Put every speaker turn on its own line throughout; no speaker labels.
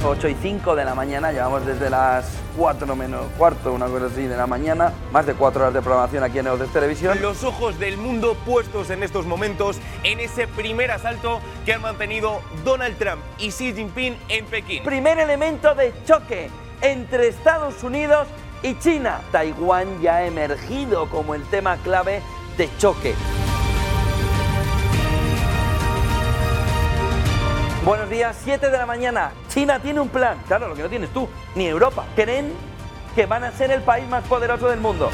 8:05 de la mañana, llevamos desde las 4 menos cuarto, una cosa así, de la mañana, más de 4 horas de programación aquí en Negocios Televisión.
Los ojos del mundo puestos en estos momentos en ese primer asalto que han mantenido Donald Trump y Xi Jinping en Pekín.
Primer elemento de choque entre Estados Unidos y China. Taiwán ya ha emergido como el tema clave de choque. Buenos días, 7 de la mañana. China tiene un plan, claro, lo que no tienes tú, ni Europa. Creen que van a ser el país más poderoso del mundo.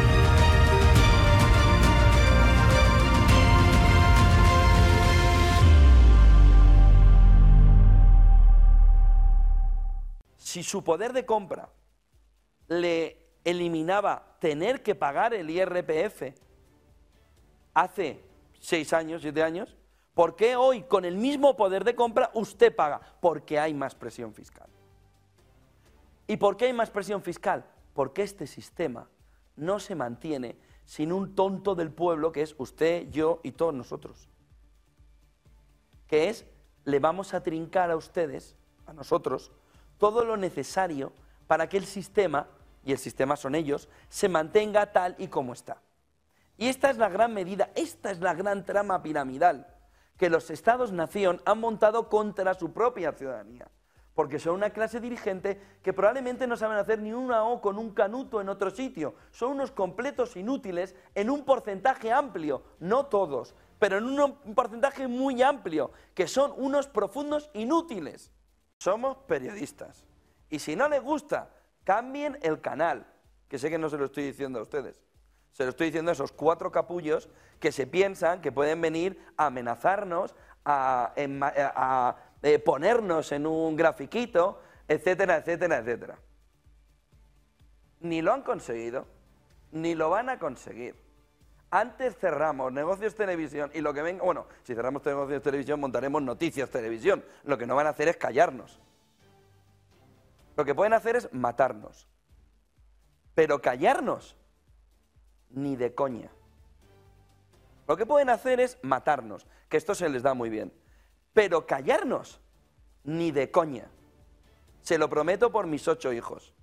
Si su poder de compra le eliminaba tener que pagar el IRPF hace 6 años, 7 años, ¿por qué hoy, con el mismo poder de compra, usted paga? Porque hay más presión fiscal. ¿Y por qué hay más presión fiscal? Porque este sistema no se mantiene sin un tonto del pueblo, que es usted, yo y todos nosotros. Que es, le vamos a trincar a ustedes, a nosotros, todo lo necesario para que el sistema, y el sistema son ellos, se mantenga tal y como está. Y esta es la gran medida, esta es la gran trama piramidal que los Estados-nación han montado contra su propia ciudadanía, porque son una clase dirigente que probablemente no saben hacer ni una O con un canuto en otro sitio, son unos completos inútiles en un porcentaje amplio, no todos, pero en un porcentaje muy amplio, que son unos profundos inútiles. Somos periodistas, y si no les gusta, cambien el canal, que sé que no se lo estoy diciendo a ustedes. Se lo estoy diciendo a esos 4 capullos que se piensan que pueden venir a amenazarnos, a ponernos en un grafiquito, etcétera, etcétera, etcétera. Ni lo han conseguido, ni lo van a conseguir. Antes cerramos Negocios Televisión y lo que venga... Bueno, si cerramos Negocios Televisión montaremos Noticias Televisión. Lo que no van a hacer es callarnos. Lo que pueden hacer es matarnos. Pero callarnos... ni de coña. Lo que pueden hacer es matarnos, que esto se les da muy bien. Pero callarnos, ni de coña. Se lo prometo por mis 8 hijos.